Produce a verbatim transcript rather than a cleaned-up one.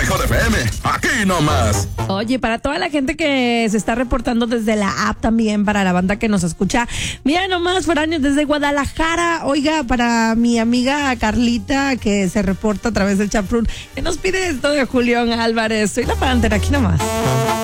mejor F M, aquí nomás. Oye, para toda la gente que se está reportando desde la app también, para la banda que nos escucha, mira nomás, foráneos desde Guadalajara. Oiga, para mi amiga Carlita, que se reporta a través del chatroom, que nos pide esto de Julián Álvarez. Soy la pantera, aquí nomás.